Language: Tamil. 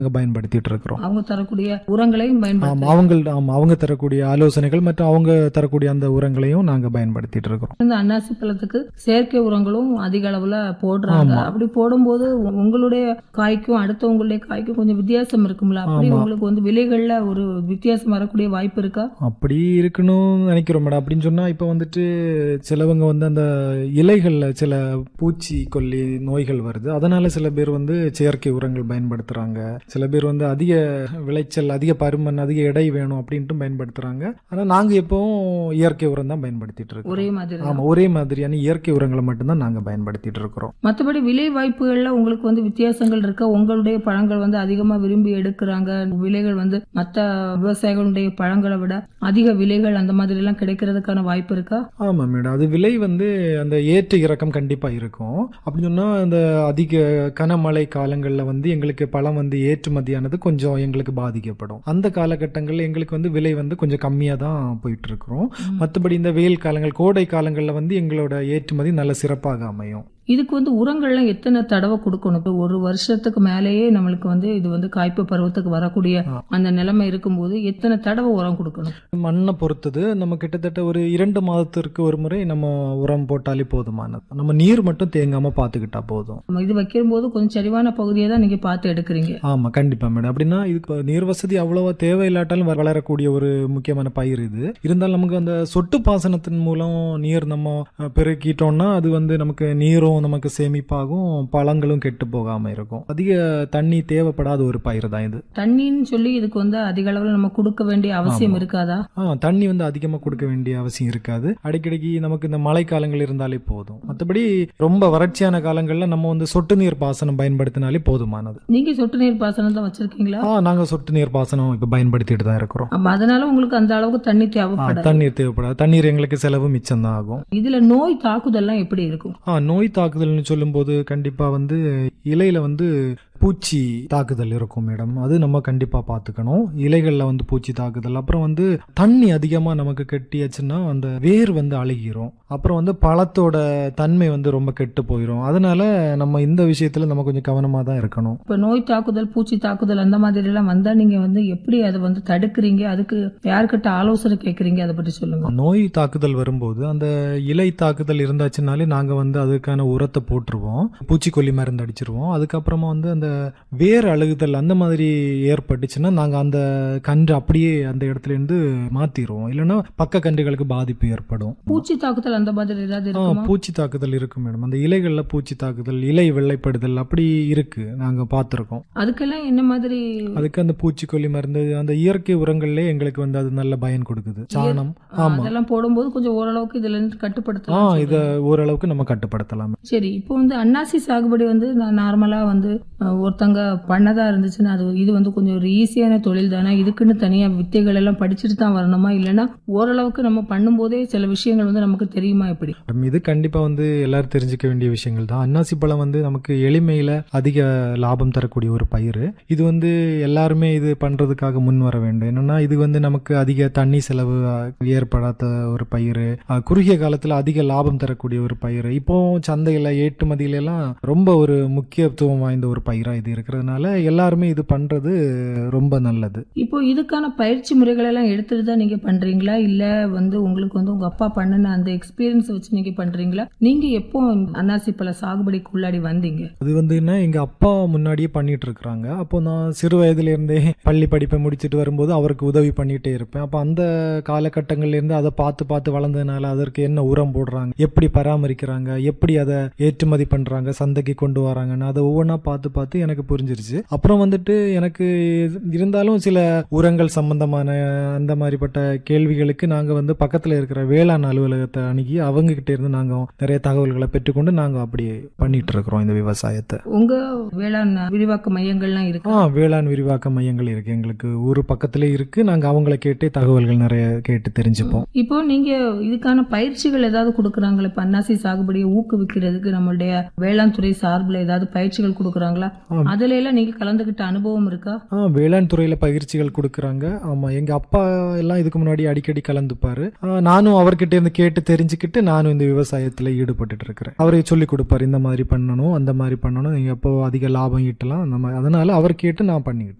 பயன்படுத்திட்டு இருக்கிறோம். அவங்க தரக்கூடிய உரங்களையும் அவங்க தரக்கூடிய ஆலோசனைகள் மற்றும் அவங்க தரக்கூடிய அந்த உரங்களையும் நாங்க பயன்படுத்திட்டு இருக்கிறோம். இந்த அன்னாசி பழத்துக்கு செயற்கை உரங்களும் அதிக அளவுல போடுறாங்க. அப்படி போடும்போது உங்களுடைய காய்க்கும் அடுத்தவங்களுடைய காய்க்கும் கொஞ்சம் வித்தியாசம் இருக்கும்ல, அப்படி உங்களுக்கு வந்து விலைகள்ல ஒரு வித்தியாசம் வரக்கூடிய வாய்ப்பு இருக்கா? அப்படி இருக்கணும்னு நினைக்கிறோம் மேடம். அப்படின்னு சொன்னா இப்ப வந்துட்டு சிலவங்க வந்து அந்த இலைகள்ல சில பூச்சி கொல்லி நோய்கள் வருது, அதனால சில பேர் வந்து செயற்கை உரங்கள் பயன்படுத்துறாங்க. சில பேர் வந்து அதிக விளைச்சல், அதிக பருமன், அதிக எடை வேணும் அப்படின்ட்டு பயன்படுத்துறாங்க. ஆனா நாங்க எப்பவும் இயற்கை உரம் தான் பயன்படுத்திட்டு இருக்கோம். ஒரே மாதிரி. ஆமா, ஒரே மாதிரியான இயற்கை உரங்களை மட்டும்தான் நாங்க பயன்படுத்திட்டு இருக்கிறோம். மற்றபடி விலை வாய்ப்புகள்ல உங்களுக்கு வந்து வித்தியாசங்கள் இருக்கா? உங்களுடைய பழங்கள் வந்து அதிகமா விரும்பி எடுக்கிறாங்க, விலைகள் வந்து மற்ற விவசாயிகளுடைய பழங்களை விட அதிக விலைகள் அந்த மாதிரி எல்லாம் கிடைக்கிறதுக்கான வாய்ப்பு இருக்கா? ஆமா மேடம், அது விலை வந்து அந்த ஏற்ற இறக்கம் கண்டிப்பா இருக்கும். அப்படின்னு சொன்னா அந்த அதிக கனமழை காலங்கள்ல வந்து எங்களுக்கு பழம் வந்து ஏற்றுமதியானது கொஞ்சம் எங்களுக்கு பாதிக்கப்படும். அந்த காலகட்டங்கள்ல எங்களுக்கு வந்து விலை வந்து கொஞ்சம் கம்மியா தான் போயிட்டு இருக்கிறோம். மற்றபடி இந்த வெயில் காலங்கள், கோடை காலங்கள்ல வந்து எங்களோட ஏற்றுமதி நல்ல சிறப்பாக அமையும். இதுக்கு வந்து உரங்கள்லாம் எத்தனை தடவை கொடுக்கணும்? ஒரு வருஷத்துக்கு மேலேயே நம்மளுக்கு வந்து இது வந்து காய்ப்பு பருவத்துக்கு வரக்கூடிய அந்த நிலைமை இருக்கும்போது எத்தனை தடவை உரம் கொடுக்கணும்? மண்ணை பொறுத்தது. நம்ம கிட்டத்தட்ட ஒரு 2 மாதத்திற்கு ஒரு முறை நம்ம உரம் போட்டாலே போதுமானது. நம்ம நீர் மட்டும் தேங்காம பாத்துக்கிட்டா போதும். இது வைக்கும் போது கொஞ்சம் சரிவான பகுதியை தான் நீங்க பார்த்து எடுக்கிறீங்க. ஆமா, கண்டிப்பா மேடம். அப்படின்னா இதுக்கு நீர் வசதி அவ்வளவா தேவையில்லாட்டாலும் வளரக்கூடிய ஒரு முக்கியமான பயிர் இது. இருந்தாலும் நமக்கு அந்த சொட்டு பாசனத்தின் மூலம் நீர் நம்ம பெருக்கிட்டோம்னா அது வந்து நமக்கு நீரும் நமக்கு சேமிப்பாகும், பழங்களும் கெட்டு போகாம இருக்கும். அதிக தண்ணி தேவைப்படாத ஒரு பயிர் தான் இது. தண்ணின்னு சொல்லி இதுக்கு வந்து அதிக அளவில் நம்ம கொடுக்க வேண்டிய அவசியம் இருக்காதா? தண்ணி வந்து அதிகமா கொடுக்க வேண்டிய அவசியம் இருக்காது. அடிக்கடிக்கு நமக்கு இந்த மழை காலங்கள் இருந்தாலே போதும். மற்றபடி ரொம்ப வறட்சியான காலங்கள்ல நம்ம வந்து சொட்டு நீர் பாசனம் பயன்படுத்தினாலே போதுமானது. நீங்க சொட்டு நீர் பாசனம் தான் வச்சிருக்கீங்களா? நாங்க சொட்டு நீர் பாசனம் இப்ப பயன்படுத்திட்டு தான் இருக்கிறோம். அதனால உங்களுக்கு அந்த அளவுக்கு தண்ணி தேவைப்படாது. தண்ணீர் தேவைப்படாது. தண்ணீர் எங்களுக்கு செலவு மிச்சம் தான் ஆகும். இதுல நோய் தாக்குதல்லாம் எப்படி இருக்கும்? நோய் தாக்குதல்னு சொல்லும் போது கண்டிப்பா வந்து இலையில வந்து பூச்சி தாக்குதல் இருக்கும் மேடம். அது நம்ம கண்டிப்பா பாத்துக்கணும். இலைகள்ல வந்து பூச்சி தாக்குதல், அப்புறம் வந்து தண்ணி அதிகமா நமக்கு கெட்டியாச்சுன்னா அந்த வேர் வந்து அழுகிரும். அப்புறம் வந்து பழத்தோட தன்மை வந்து ரொம்ப கெட்டு போயிடும். அதனால நம்ம இந்த விஷயத்துல நம்ம கொஞ்சம் கவனமா தான் இருக்கணும். இப்ப நோய் தாக்குதல், பூச்சி தாக்குதல் அந்த மாதிரி எல்லாம் வந்தா நீங்க வந்து எப்படி அதை வந்து தடுக்கிறீங்க? அதுக்கு யாருக்கிட்ட ஆலோசனை கேட்கறீங்க? அதை பற்றி சொல்லுங்க. நோய் தாக்குதல் வரும்போது அந்த இலை தாக்குதல் இருந்தாச்சுனாலே நாங்க வந்து அதுக்கான உரத்தை போட்டுருவோம், பூச்சிக்கொல்லி மருந்து அடிச்சிருவோம். அதுக்கப்புறமா வந்து அந்த வேர் அழுகுதல் அந்த மாதிரி ஏற்பட்டுச்சுன்னா நாங்க அந்த கன்று அப்படியே அந்த இடத்துல இருந்து மாத்திடுவோம். இல்லைன்னா பக்க கன்றுகளுக்கு பாதிப்பு ஏற்படும். பூச்சி தாக்குதல் அந்த மாதிரி ஏதாவது? பூச்சி தாக்குதல் இருக்கு மேடம். அந்த இலைகள்ல பூச்சி தாக்குதல், இலை வெள்ளைப்படுதல் அப்படி இருக்கு, நாங்க பாத்திருக்கோம். அதுக்கெல்லாம் என்ன மாதிரி? அதுக்கு அந்த பூச்சிக்கொல்லி மருந்து, அந்த இயற்கை உரங்கள்ல எங்களுக்கு வந்து அது நல்ல பயன் கொடுக்குது. சாணம் அதெல்லாம் போடும்போது கொஞ்சம் ஓரளவுக்கு இதுல இருந்து கட்டுப்படுத்தலாம். இத ஓரளவுக்கு நம்ம கட்டுப்படுத்தலாம். சரி, இப்போ வந்து அன்னாசி சாகுபடி வந்து நார்மலா வந்து ஒருத்தங்க பண்ணதா இருந்துச்சுன்னா இது வந்து கொஞ்சம் ஒரு ஈஸியான தொழில் தானே? இதுக்குன்னு தனியா வித்தைகள் எல்லாம் படிச்சுட்டு தான் வரணுமா? இல்லைன்னா ஓரளவுக்கு நம்ம பண்ணும் போதே சில விஷயங்கள் வந்து நமக்கு தெரியுமா? எப்படி? இது கண்டிப்பா வந்து எல்லாரும் தெரிஞ்சுக்க வேண்டிய விஷயங்கள் தான். அன்னாசி பழம் வந்து நமக்கு எளிமையில அதிக லாபம் தரக்கூடிய ஒரு பயிர். இது வந்து எல்லாருமே இது பண்றதுக்காக முன் வர வேண்டும். என்னன்னா இது வந்து நமக்கு அதிக தண்ணி செலவு ஏற்படாத ஒரு பயிர், குறுகிய காலத்துல அதிக லாபம் தரக்கூடிய ஒரு பயிர். இப்போ சந்தையில ஏற்றுமதியில எல்லாம் ரொம்ப ஒரு முக்கியத்துவம் வாய்ந்த ஒரு பயிரா இது இருக்கிறதுனால எல்லாருமே இது பண்றது ரொம்ப நல்லது. இப்போ இதுக்கான பயிற்சி முறைகள் எல்லாம் எடுத்துட்டு தான் நீங்க பண்றீங்களா? இல்ல வந்து உங்களுக்கு வந்து உங்க அப்பா பண்ணின அந்த எக்ஸ்பீரியன்ஸ் வச்சு நீங்க பண்றீங்களா? நீங்க எப்போ அன்னாசி பழ சாகுபடிக்கு உள்ளாடி வந்தீங்க? அது வந்து எங்க அப்பா முன்னாடியே பண்ணிட்டு இருக்காங்க. அப்போ நான் சிறு வயதுல இருந்தே பள்ளி படிப்பை முடிச்சுட்டு வரும்போது அவருக்கு உதவி பண்ணிட்டே இருப்பேன். அப்ப அந்த காலகட்டங்கள்ல இருந்து அதை பார்த்து பார்த்து வளர்ந்ததுனால அதற்கு என்ன உரம் போடுறாங்க, எப்படி பராமரிக்கிறாங்க, எப்படி அதை ஏற்றுமதி பண்றாங்க, சந்தைக்கு கொண்டு வராங்கன்னு அதை ஒவ்வொன்றா பார்த்து பார்த்து எனக்கு புரிஞ்சிருச்சு. அப்புறம் வந்துட்டு எனக்கு இருந்தாலும் சில உரங்கள் சம்பந்தமான அந்த மாதிரிப்பட்ட கேள்விகளுக்கு நாங்க வந்து பக்கத்துல இருக்கிற வேளாண் அலுவலகத்தை அணுகி அவங்க கிட்ட இருந்து நாங்க நிறைய தகவல்களை பெற்றுக்கொண்டு நாங்க அப்படி பண்ணிட்டு இருக்கிறோம் இந்த விவசாயத்தை. உங்க வேளாண் விரிவாக்க மையங்கள்லாம் இருக்கு? வேளாண் விரிவாக்க மையங்கள் இருக்கு, எங்களுக்கு ஊரு பக்கத்துல இருக்கு. நாங்க அவங்களை கேட்டு தகவல்கள் நிறைய கேட்டு தெரிஞ்சுப்போம். இப்போ நீங்க இதுக்கான பயிற்சிகள் ஏதாவது கொடுக்கறாங்களா? இப்ப அன்னாசி சாகுபடியை ஊக்குவிக்கிறதுக்கு நம்மளுடைய வேளாண் துறை சார்பில் ஏதாவது பயிற்சிகள் கொடுக்கறாங்களா? அதுல எல்லாம் நீங்க கலந்துகிட்ட அனுபவம் இருக்கா? வேளாண் துறையில பயிற்சிகள் கொடுக்கறாங்க. ஆமா, எங்க அப்பா எல்லாம் இதுக்கு முன்னாடி அடிக்கடி கலந்துப்பாரு. நானும் அவர்கிட்ட இருந்து கேட்டு தெரிஞ்சுக்கிட்டு நானும் இந்த விவசாயத்துல ஈடுபட்டு இருக்கிறேன். அவரே சொல்லி கொடுப்பாரு, இந்த மாதிரி பண்ணணும், அந்த மாதிரி பண்ணணும், நீங்க எப்போ அதிக லாபம் ஈட்டலாம், அந்த மாதிரி. அதனால அவர் கேட்டு நான் பண்ணிக்கிட்டேன்.